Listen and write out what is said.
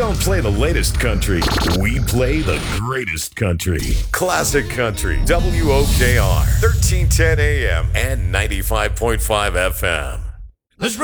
don't play the latest country. We play the greatest country. Classic Country. WOKR. 1310 AM and 95.5 FM. Let's